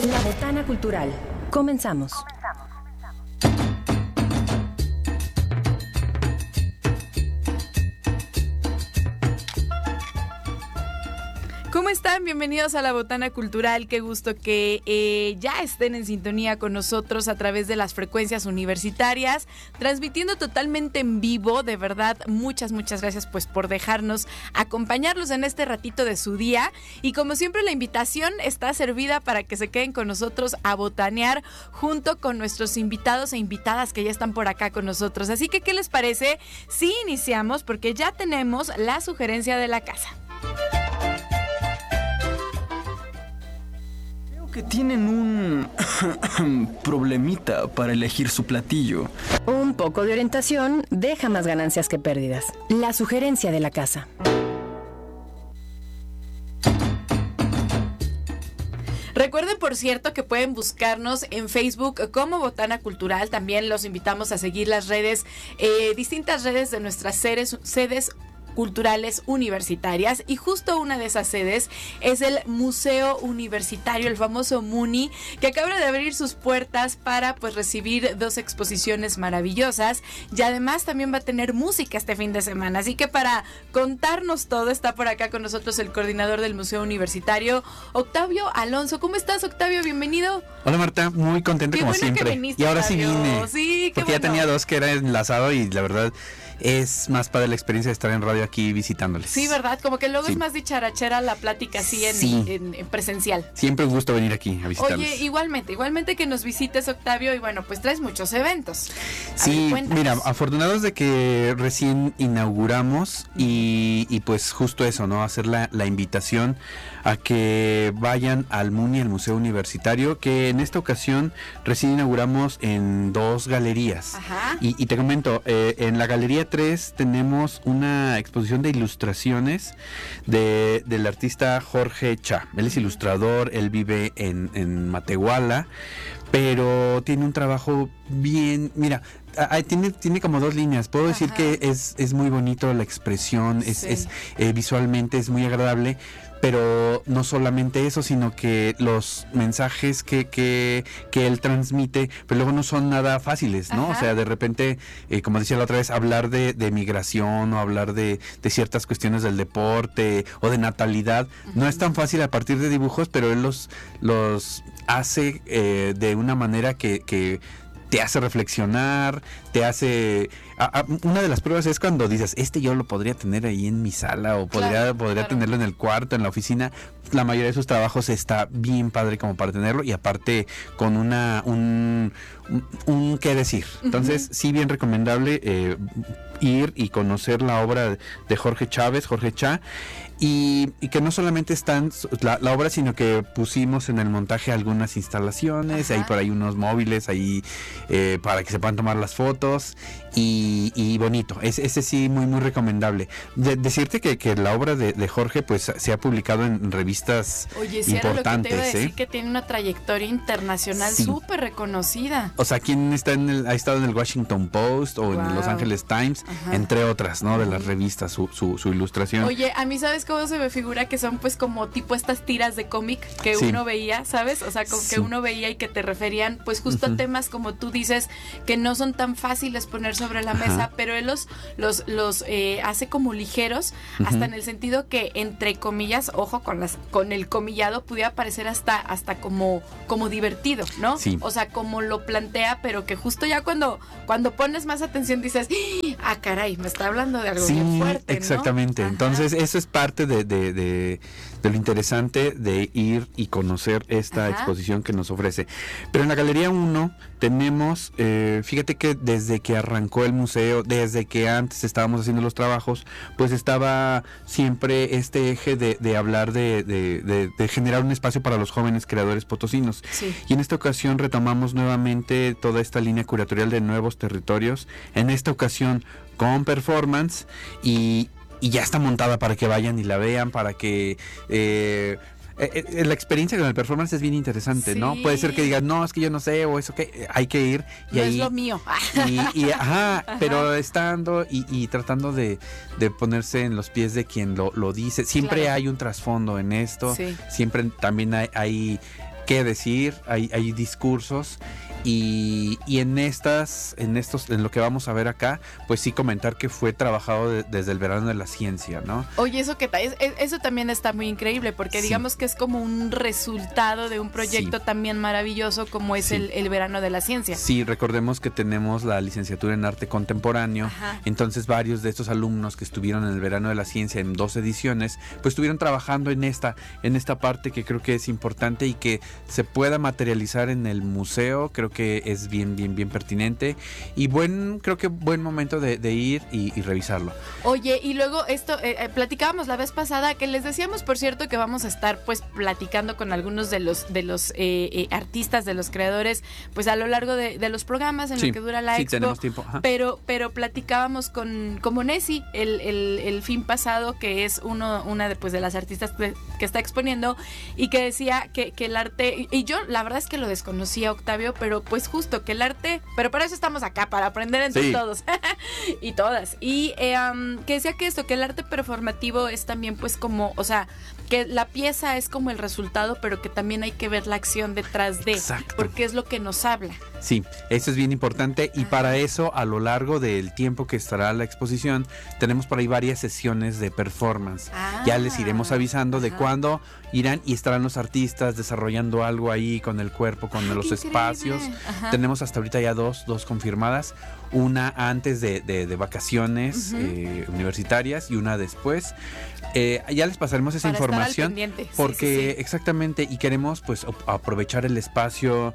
La Botana Cultural. Comenzamos. ¿Cómo están? Bienvenidos a La Botana Cultural. Qué gusto que ya estén en sintonía con nosotros a través de las frecuencias universitarias, transmitiendo totalmente en vivo. De verdad, muchas gracias pues por dejarnos acompañarlos en este ratito de su día. Y como siempre, la invitación está servida para que se queden con nosotros a botanear junto con nuestros invitados e invitadas que ya están por acá con nosotros. Así que, ¿qué les parece si iniciamos? Porque ya tenemos la sugerencia de la casa. Que tienen un problemita para elegir su platillo. Un poco de orientación deja más ganancias que pérdidas. La sugerencia de la casa. Recuerden, por cierto, que pueden buscarnos en Facebook como Botana Cultural. También los invitamos a seguir las redes, distintas redes de nuestras sedes culturales universitarias, y justo una de esas sedes es el Museo Universitario, el famoso MUNI, que acaba de abrir sus puertas para pues recibir 2 exposiciones maravillosas, y además también va a tener música este fin de semana. Así que para contarnos todo está por acá con nosotros el coordinador del Museo Universitario, Octavio Alonso. ¿Cómo estás, Octavio? Bienvenido. Hola, Marta, muy contento como siempre. Viniste, y ahora Octavio. sí vine, sí, porque bueno. Ya tenía 2 que era enlazado y la verdad es más padre la experiencia de estar en radio aquí visitándoles. Sí, ¿verdad? Como que luego Sí. es más dicharachera la plática así en presencial. Siempre un gusto venir aquí a visitarlos. Oye, igualmente que nos visites, Octavio, y bueno, pues traes muchos eventos. Sí, cuéntanos. mira, afortunados de que recién inauguramos y pues justo eso, ¿no? Hacer la invitación a que vayan al MUNI, el Museo Universitario, que en esta ocasión recién inauguramos en 2 galerías. Ajá. Y te comento, en la Galería 3 tenemos una exposición de ilustraciones del artista Jorge Cha. Él es ilustrador, él vive en Matehuala, pero tiene un trabajo bien, mira, tiene como 2 líneas. Puedo decir que es muy bonito la expresión, Sí. Visualmente es muy agradable, pero no solamente eso, sino que los mensajes que él transmite, pero luego no son nada fáciles, ¿no? Ajá. O sea, de repente, como decía la otra vez, hablar de migración o hablar de ciertas cuestiones del deporte o de natalidad, no es tan fácil a partir de dibujos, pero él los hace de una manera que te hace reflexionar, te hace... una de las pruebas es cuando dices, yo lo podría tener ahí en mi sala o podría tenerlo en el cuarto, en la oficina. La mayoría de sus trabajos está bien padre como para tenerlo, y aparte con un qué decir. Entonces, sí, bien recomendable ir y conocer la obra de Jorge Cha. Y que no solamente están la obra, sino que pusimos en el montaje algunas instalaciones. Hay por ahí unos móviles ahí para que se puedan tomar las fotos, y bonito. Ese sí, muy recomendable. Decirte que la obra de Jorge pues se ha publicado en revistas Oye, sí, importantes. era lo que te iba a decir, que tiene una trayectoria internacional Sí. súper reconocida. O sea, quien ha estado en el Washington Post o en el Los Angeles Times, entre otras, ¿no? De las revistas, su ilustración. Oye, a mí, ¿sabes cómo se me figura? Que son pues como tipo estas tiras de cómic que Sí. uno veía, ¿sabes? O sea, como Sí. que uno veía y que te referían pues justo a temas como tú dices, que no son tan fáciles poner sobre la mesa, pero él los hace como ligeros, hasta en el sentido que, entre comillas, ojo con el comillado, pudiera parecer hasta como divertido, ¿no? Sí. O sea, como lo plantea, pero que justo ya cuando pones más atención dices, ah, caray, me está hablando de algo bien fuerte, ¿no? Exactamente. Ajá. Entonces, eso es parte de lo interesante de ir y conocer esta exposición que nos ofrece. Pero en la Galería 1 tenemos, fíjate que desde que arrancó el museo, desde que antes estábamos haciendo los trabajos, pues estaba siempre este eje de hablar de generar un espacio para los jóvenes creadores potosinos. Sí. Y en esta ocasión retomamos nuevamente toda esta línea curatorial de nuevos territorios, en esta ocasión con performance, y ya está montada para que vayan y la vean, para que la experiencia con el performance es bien interesante, Sí. ¿no? Puede ser que digas, no, es que yo no sé, o eso que hay que ir. Y No ahí, es lo mío. pero estando y tratando de ponerse en los pies de quien lo dice. Siempre Claro. hay un trasfondo en esto. Sí. Siempre también hay qué decir, hay discursos. Y en lo que vamos a ver acá, pues sí comentar que fue trabajado desde el verano de la ciencia, ¿no? Oye, eso también está muy increíble, porque digamos que es como un resultado de un proyecto también maravilloso como es el verano de la ciencia. Sí, recordemos que tenemos la licenciatura en arte contemporáneo, entonces varios de estos alumnos que estuvieron en el verano de la ciencia en 2 ediciones, pues estuvieron trabajando en esta parte que creo que es importante y que se pueda materializar en el museo. Creo que es bien pertinente y creo que buen momento de ir y revisarlo. Oye, y luego esto, platicábamos la vez pasada que les decíamos, por cierto, que vamos a estar pues platicando con algunos de los artistas, de los creadores, pues a lo largo de los programas en lo que dura la expo. Tenemos tiempo. Pero platicábamos con Nessie el fin pasado, que es una de las artistas que está exponiendo, y que decía que el arte, y yo la verdad es que lo desconocía, Octavio, pero pues justo que el arte, pero para eso estamos acá, para aprender entre todos y todas, y que decía que el arte performativo es también pues como, o sea, que la pieza es como el resultado, pero que también hay que ver la acción detrás de. Exacto. Porque es lo que nos habla. Sí, eso es bien importante y para eso, a lo largo del tiempo que estará la exposición, tenemos por ahí varias sesiones de performance. Ya les iremos avisando de cuándo irán y estarán los artistas desarrollando algo ahí con el cuerpo, con los espacios. Tenemos hasta ahorita ya dos confirmadas, una antes de vacaciones universitarias y una después. Ya les pasaremos esa información porque exactamente, y queremos pues aprovechar el espacio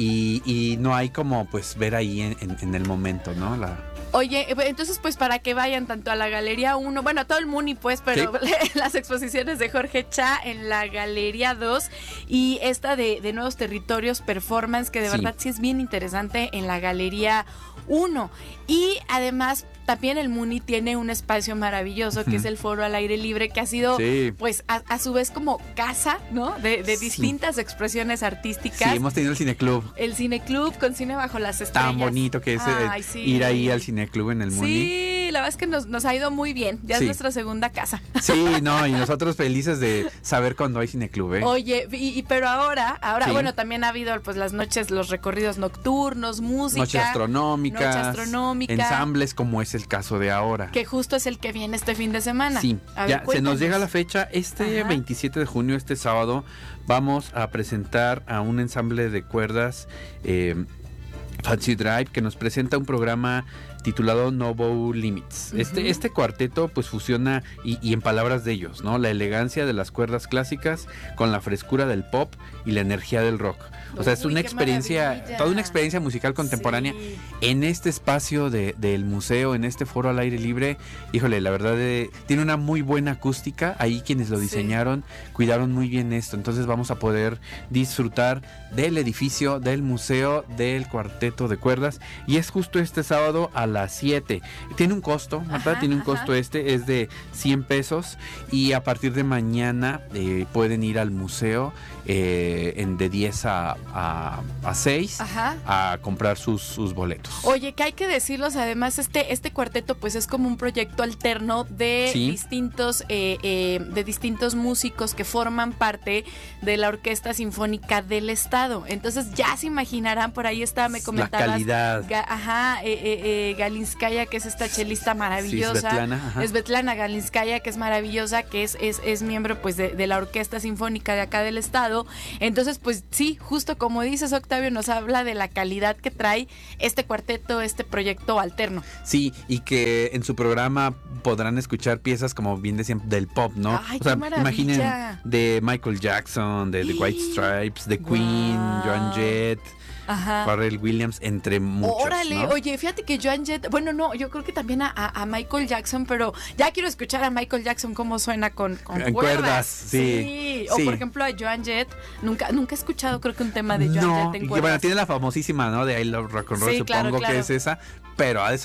y no hay como pues ver ahí en el momento, ¿no? Oye, entonces pues para que vayan tanto a la Galería 1, bueno, a todo el Muni pues, pero las exposiciones de Jorge Cha en la Galería 2 y esta de Nuevos Territorios Performance, que de verdad sí es bien interesante, en la Galería 1. Y además también el Muni tiene un espacio maravilloso que es el Foro al Aire Libre, que ha sido pues a su vez como casa, ¿no? De distintas expresiones artísticas. Sí, hemos tenido el Cineclub. El Cineclub con Cine Bajo las Estrellas. Tan bonito que es ir ahí al Cineclub en el Muni. Sí, la verdad es que nos ha ido muy bien. Ya es nuestra segunda casa. Sí, no, y nosotros felices de saber cuándo hay Cineclub, ¿eh? Oye, pero ahora bueno, también ha habido pues las noches, los recorridos nocturnos, música. Noche astronómica. Ensambles, como es el caso de ahora. Que justo es el que viene este fin de semana. Sí, ya se nos llega la fecha. 27 de junio, este sábado, vamos a presentar a un ensamble de cuerdas, Fancy Drive, que nos presenta un programa titulado No Bow Limits. Este cuarteto pues fusiona, y en palabras de ellos, ¿no? La elegancia de las cuerdas clásicas con la frescura del pop y la energía del rock. O sea, es una experiencia, toda una experiencia musical contemporánea en este espacio del museo, en este foro al aire libre. Híjole, la verdad tiene una muy buena acústica. Ahí quienes lo diseñaron cuidaron muy bien esto. Entonces vamos a poder disfrutar del edificio, del museo, del cuarteto de cuerdas. Y es justo este sábado a las 7. Tiene un costo, ¿verdad? Tiene un costo es de 100 pesos. Y a partir de mañana pueden ir al museo de 10 a 6 a comprar sus boletos. Oye, que hay que decirlos, además este cuarteto pues es como un proyecto alterno de distintos músicos que forman parte de la Orquesta Sinfónica del Estado. Entonces ya se imaginarán, por ahí está, me comentabas, la calidad. Galinskaya, que es esta chelista maravillosa. Svetlana Galinskaya, que es maravillosa, que es miembro pues de la Orquesta Sinfónica de acá del Estado. Entonces pues sí, justo como dices, Octavio, nos habla de la calidad que trae este cuarteto, este proyecto alterno. Sí, y que en su programa podrán escuchar piezas, como bien decían, del pop, ¿no? Ay, o sea, imaginen de Michael Jackson, de The White Stripes, de Queen, Joan Jett, Pharrell Williams, entre muchos. Órale, ¿no? Oye, fíjate que Joan Jett, bueno, no, yo creo que también a Michael Jackson, pero ya quiero escuchar a Michael Jackson cómo suena con cuerdas. Sí. O por ejemplo a Joan Jett, nunca he escuchado, creo que un tema de Joan Jett en cuerdas. Bueno, tiene la famosísima, ¿no? De I Love Rock and Roll, supongo que es esa, pero ha de sonar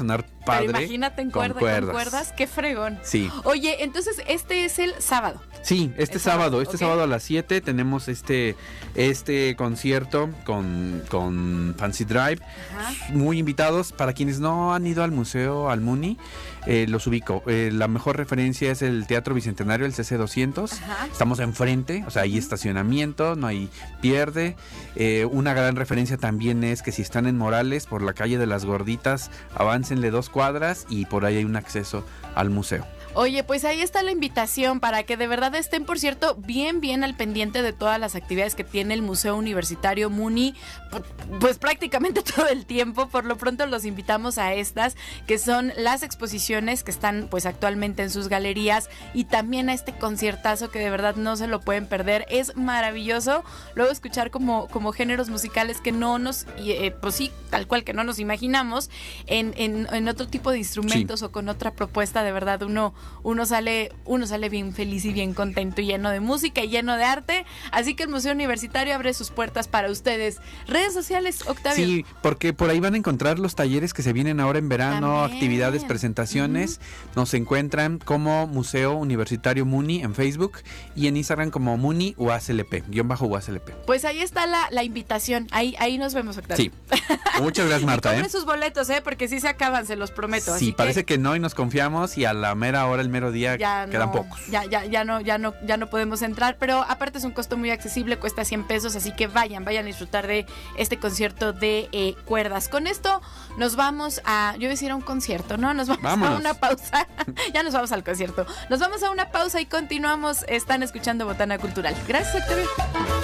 padre. Pero imagínate en con cuerdas, qué fregón. Sí. Oye, entonces este es el sábado. Sí, este sábado ok. a las 7 tenemos este concierto con Fancy Drive. Ajá. Muy invitados. Para quienes no han ido al museo, al MUNI, los ubico. La mejor referencia es el Teatro Bicentenario, el CC200. Ajá. Estamos enfrente, o sea, hay estacionamiento, no hay pierde. Una gran referencia también es que si están en Morales, por la calle de las Gorditas, aváncenle 2 cuadras y por ahí hay un acceso al museo. Oye, pues ahí está la invitación para que de verdad estén, por cierto, bien al pendiente de todas las actividades que tiene el Museo Universitario MUNI, pues prácticamente todo el tiempo. Por lo pronto los invitamos a estas, que son las exposiciones que están pues actualmente en sus galerías, y también a este conciertazo que de verdad no se lo pueden perder. Es maravilloso luego escuchar como géneros musicales que no nos, pues sí, tal cual que no nos imaginamos en otro tipo de instrumentos, sí, o con otra propuesta. De verdad uno sale bien feliz y bien contento y lleno de música y lleno de arte. Así que el Museo Universitario abre sus puertas para ustedes. Redes sociales, Octavio. Sí, porque por ahí van a encontrar los talleres que se vienen ahora en verano, también, actividades, presentaciones. Nos encuentran como Museo Universitario MUNI en Facebook y en Instagram como MUNI UASLP, _UASLP. Pues ahí está la invitación. Ahí nos vemos, Octavio. Sí. Muchas gracias, Marta. Compren sus boletos, porque sí se acaban, se los prometo. Sí, así parece que no y nos confiamos, y a la mera hora, el mero día, quedan pocos. Ya no podemos entrar, pero aparte es un costo muy accesible, cuesta 100 pesos, así que vayan a disfrutar de este concierto de cuerdas. Con esto nos vamos yo iba a decir a un concierto, ¿no? Vámonos a una pausa. Ya nos vamos al concierto. Nos vamos a una pausa y continuamos. Están escuchando Botana Cultural. Gracias, Octavio.